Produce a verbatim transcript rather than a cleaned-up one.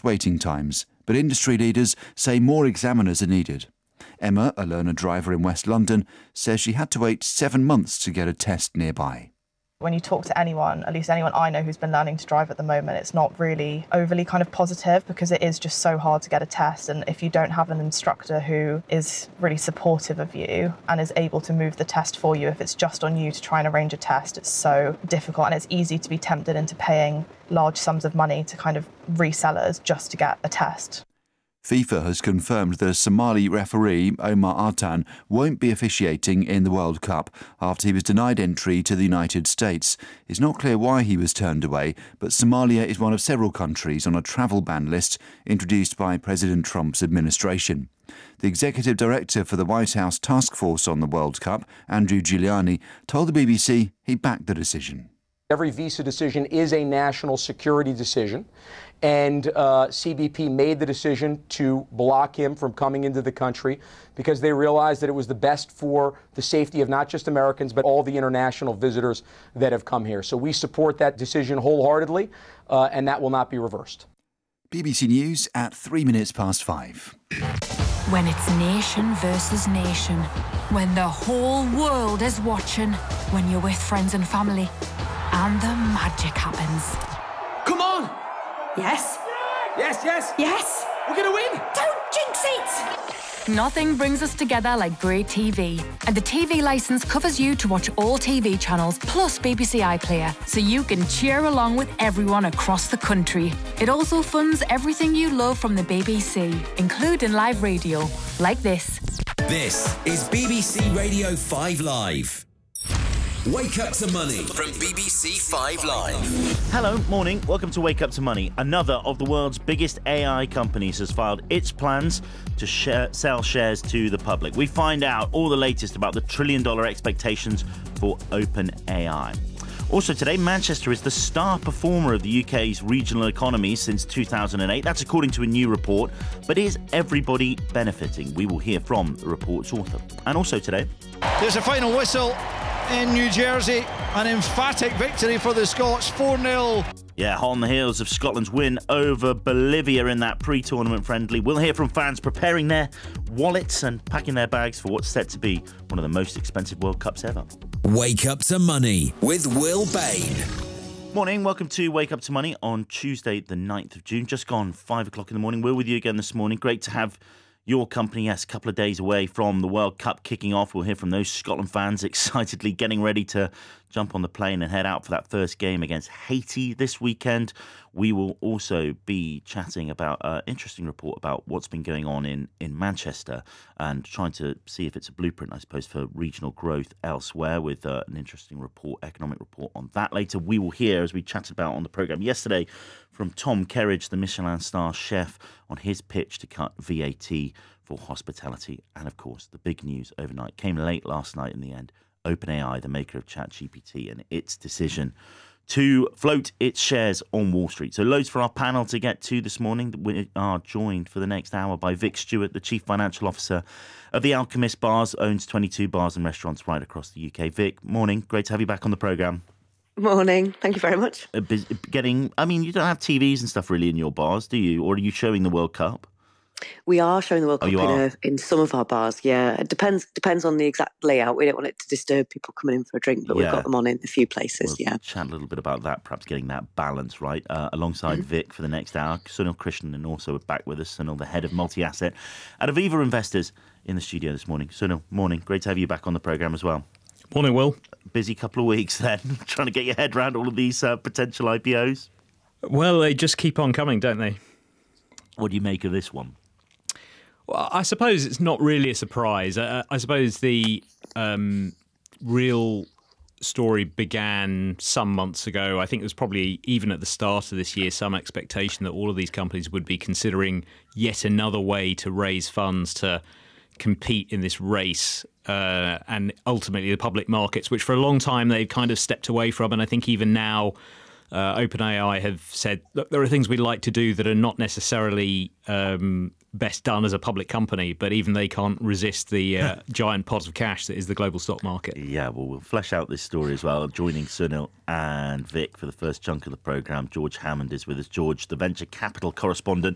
waiting times, but industry leaders say more examiners are needed. Emma, a learner driver in West London, says she had to wait seven months to get a test nearby. When you talk to anyone, at least anyone I know who's been learning to drive at the moment, it's not really overly kind of positive because it is just so hard to get a test. And if you don't have an instructor who is really supportive of you and is able to move the test for you, if it's just on you to try and arrange a test, it's so difficult. And it's easy to be tempted into paying large sums of money to kind of resellers just to get a test. FIFA has confirmed that Somali referee Omar Artan won't be officiating in the World Cup after he was denied entry to the United States. It's not clear why he was turned away, but Somalia is one of several countries on a travel ban list introduced by President Trump's administration. The executive director for the White House task force on the World Cup, Andrew Giuliani, told the B B C he backed the decision. Every visa decision is a national security decision, and uh, C B P made the decision to block him from coming into the country because they realized that it was the best for the safety of not just Americans, but all the international visitors that have come here. So we support that decision wholeheartedly, uh, and that will not be reversed. B B C News at three minutes past five. When it's nation versus nation, when the whole world is watching, when you're with friends and family, and the magic happens. Come on! Yes? Yes, yes! Yes! We're gonna win! Don't jinx it! Nothing brings us together like great T V. And the T V licence covers you to watch all T V channels plus B B C iPlayer, so you can cheer along with everyone across the country. It also funds everything you love from the B B C, including live radio, like this. This is B B C Radio five Live. Wake Up to Money from B B C five Live. Hello, morning. Welcome to Wake Up to Money. Another of the world's biggest A I companies has filed its plans to share, sell shares to the public. We find out all the latest about the trillion dollar expectations for OpenAI. Also today, Manchester is the star performer of the U K's regional economy since two thousand eight. That's according to a new report. But is everybody benefiting? We will hear from the report's author. And also today, there's a final whistle in New Jersey, an emphatic victory for the Scots, four nil. Yeah, hot on the heels of Scotland's win over Bolivia in that pre-tournament friendly. We'll hear from fans preparing their wallets and packing their bags for what's set to be one of the most expensive World Cups ever. Wake Up to Money with Will Bain. Morning, welcome to Wake Up to Money on Tuesday the ninth of June. Just gone five o'clock in the morning. We're with you again this morning. Great to have your company. Yes, a couple of days away from the World Cup kicking off. We'll hear from those Scotland fans excitedly getting ready to jump on the plane and head out for that first game against Haiti this weekend. We will also be chatting about an interesting report about what's been going on in, in Manchester and trying to see if it's a blueprint, I suppose, for regional growth elsewhere with uh, an interesting report, economic report on that later. We will hear, as we chatted about on the programme yesterday, from Tom Kerridge, the Michelin star chef, on his pitch to cut V A T for hospitality. And, of course, the big news overnight came late last night in the end. OpenAI, the maker of ChatGPT, and its decision to float its shares on Wall Street. So loads for our panel to get to this morning. We are joined for the next hour by Vic Stewart, the Chief Financial Officer of The Alchemist Bars, owns twenty-two bars and restaurants right across the U K. Vic, morning. Great to have you back on the programme. Morning. Thank you very much. Uh, getting, I mean, you don't have T Vs and stuff really in your bars, do you? Or are you showing the World Cup? We are showing the World Oh, Cup you in, are? a, in some of our bars, yeah. It depends depends on the exact layout. We don't want it to disturb people coming in for a drink, but Yeah. we've got them on in a few places, We'll yeah. chat a little bit about that, perhaps getting that balance right. Uh, alongside Mm-hmm. Vic for the next hour, Sunil Krishnan, and also back with us, Sunil, the head of multi-asset at Aviva Investors, in the studio this morning. Sunil, morning. Great to have you back on the programme as well. Morning, Will. Busy couple of weeks then, trying to get your head around all of these uh, potential I P Os. Well, they just keep on coming, don't they? What do you make of this one? Well, I suppose it's not really a surprise. Uh, I suppose the um, real story began some months ago. I think it was probably even at the start of this year, some expectation that all of these companies would be considering yet another way to raise funds to compete in this race uh, and ultimately the public markets, which for a long time they've kind of stepped away from. And I think even now, uh, OpenAI have said, look, there are things we'd like to do that are not necessarily um, best done as a public company, but even they can't resist the uh, giant pot of cash that is the global stock market. Yeah, well, we'll flesh out this story as well. Joining Sunil and Vic for the first chunk of the programme, George Hammond is with us. George, the venture capital correspondent